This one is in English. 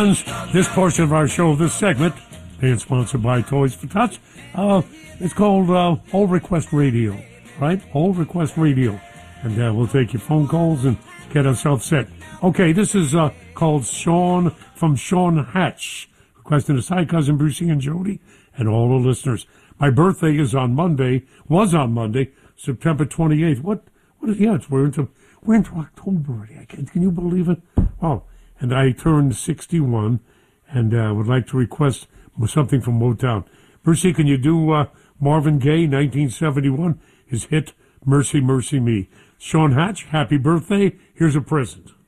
This portion of our show, this segment, being sponsored by Toys for Tots, it's called All Request Radio, right? All Request Radio. And we'll take your phone calls and get ourselves set. Okay, this is called Sean from Sean Hatch, requesting to Cy Cousin Brucey and Jody and all the listeners. My birthday is on Monday, September 28th. What is, yeah, we're into October already. Can you believe it? Wow. And I turned 61 and would like to request something from Motown. Brucey, can you do Marvin Gaye, 1971, his hit, Mercy, Mercy Me? Sean Hatch, happy birthday. Here's a present.